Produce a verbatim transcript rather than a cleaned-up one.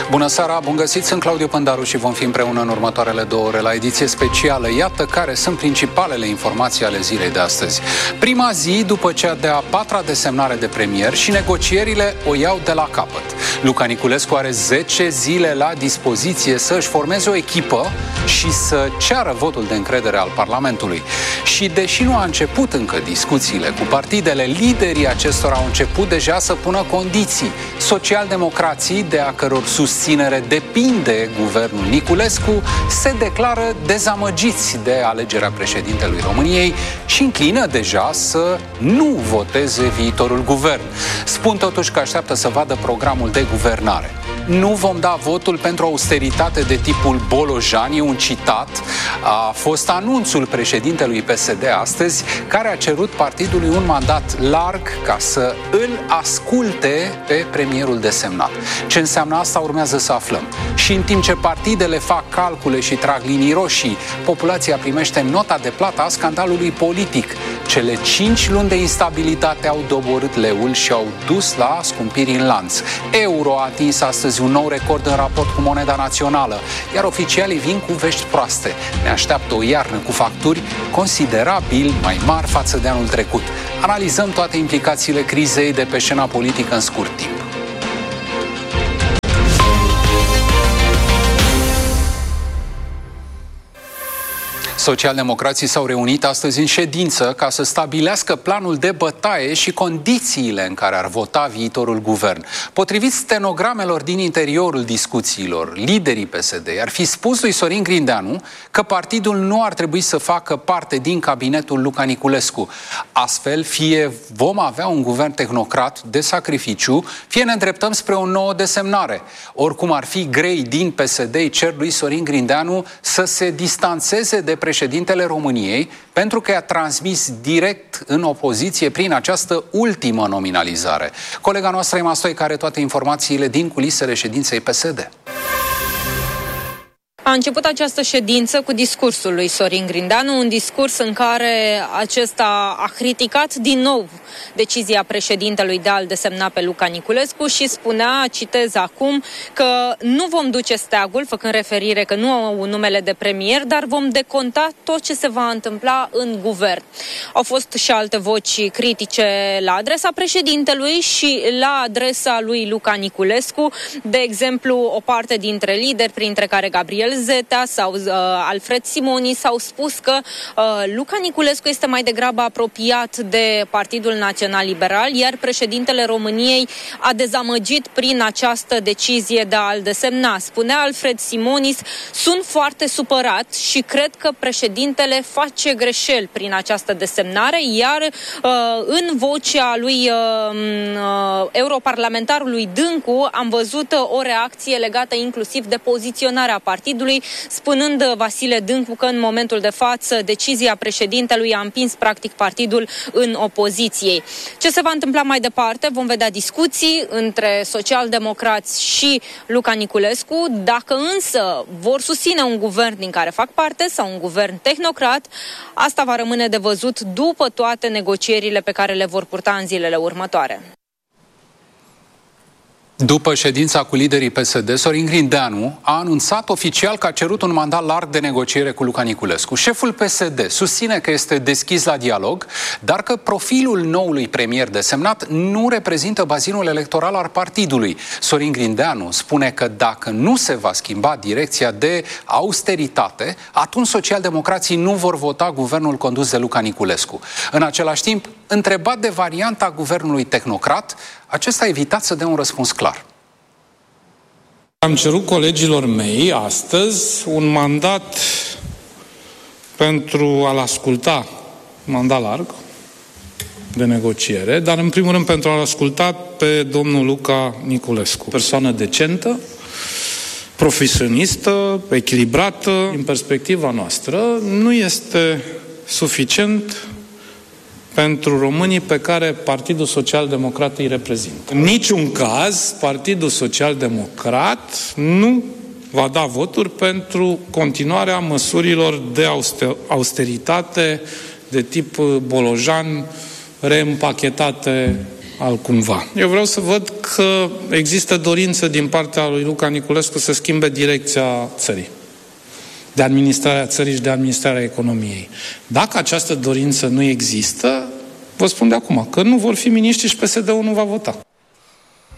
Bună seara, bun găsit, sunt Claudiu Pândaru și vom fi împreună în următoarele două ore la ediție specială. Iată care sunt principalele informații ale zilei de astăzi. Prima zi după cea de-a patra desemnare de premier și negocierile o iau de la capăt. Luca Niculescu are zece zile la dispoziție să își formeze o echipă și să ceară votul de încredere al Parlamentului. Și deși nu a început încă discuțiile cu partidele, liderii acestora au început deja să pună condiții. Socialdemocrații, de a căror susținere depinde guvernul Niculescu, se declară dezamăgiți de alegerea președintelui României și înclină deja să nu voteze viitorul guvern. Spun totuși că așteaptă să vadă programul de guvernare. Nu vom da votul pentru austeritate de tipul Bolojan, e un citat. A fost anunțul președintelui P S D astăzi, care a cerut partidului un mandat larg ca să îl asculte pe premierul desemnat. Ce înseamnă asta urmează să aflăm. Și în timp ce partidele fac calcule și trag linii roșii, populația primește nota de plată a scandalului politic. Cele cinci luni de instabilitate au doborât leul și au dus la scumpiri în lanț. Euro a atins astăzi un nou record în raport cu moneda națională, iar oficialii vin cu vești proaste. Ne așteaptă o iarnă cu facturi considerabil mai mari față de anul trecut. Analizăm toate implicațiile crizei de pe scena politică în scurt timp. Socialdemocrații s-au reunit astăzi în ședință ca să stabilească planul de bătaie și condițiile în care ar vota viitorul guvern. Potrivit stenogramelor din interiorul discuțiilor, liderii P S D ar fi spus lui Sorin Grindeanu că partidul nu ar trebui să facă parte din cabinetul Luca Niculescu. Astfel, fie vom avea un guvern tehnocrat de sacrificiu, fie ne îndreptăm spre o nouă desemnare. Oricum ar fi, grei din P S D cer lui Sorin Grindeanu să se distanțeze de președintele României pentru că i-a transmis direct în opoziție prin această ultimă nominalizare. Colega noastră Emma Stoica are toate informațiile din culisele ședinței P S D. A început această ședință cu discursul lui Sorin Grindeanu, un discurs în care acesta a criticat din nou decizia președintelui de a-l desemna pe Luca Niculescu și spunea, citez acum, că nu vom duce steagul, făcând referire că nu au numele de premier, dar vom deconta tot ce se va întâmpla în guvern. Au fost și alte voci critice la adresa președintelui și la adresa lui Luca Niculescu, de exemplu, o parte dintre lideri, printre care Gabriel Zetea sau uh, Alfred Simonis, au spus că uh, Luca Niculescu este mai degrabă apropiat de Partidul Național Liberal, iar președintele României a dezamăgit prin această decizie de a-l desemna. Spunea Alfred Simonis, sunt foarte supărat și cred că președintele face greșeli prin această desemnare, iar uh, în vocea lui uh, uh, europarlamentarului Dâncu am văzut uh, o reacție legată inclusiv de poziționarea partidului, spunând Vasile Dâncu că în momentul de față decizia președintelui a împins practic partidul în opoziție. Ce se va întâmpla mai departe? Vom vedea discuții între socialdemocrați și Luca Niculescu. Dacă însă vor susține un guvern din care fac parte sau un guvern tehnocrat, asta va rămâne de văzut după toate negocierile pe care le vor purta în zilele următoare. După ședința cu liderii P S D, Sorin Grindeanu a anunțat oficial că a cerut un mandat larg de negociere cu Luca Niculescu. Șeful P S D susține că este deschis la dialog, dar că profilul noului premier desemnat nu reprezintă bazinul electoral al partidului. Sorin Grindeanu spune că dacă nu se va schimba direcția de austeritate, atunci socialdemocrații nu vor vota guvernul condus de Luca Niculescu. În același timp, întrebat de varianta guvernului tehnocrat, acesta a evitat să dea un răspuns clar. Am cerut colegilor mei astăzi un mandat pentru a-l asculta, un mandat larg de negociere, dar în primul rând pentru a-l asculta pe domnul Luca Niculescu. Persoană decentă, profesionistă, echilibrată. Din perspectiva noastră, nu este suficient pentru românii pe care Partidul Social Democrat îi reprezintă. În niciun caz, Partidul Social Democrat nu va da voturi pentru continuarea măsurilor de austeritate de tip Bolojan, reîmpachetate altcumva. Eu vreau să văd că există dorință din partea lui Luca Niculescu să schimbe direcția țării, de administrarea țării și de administrarea economiei. Dacă această dorință nu există, vă spun de acum că nu vor fi miniștri și P S D-ul nu va vota.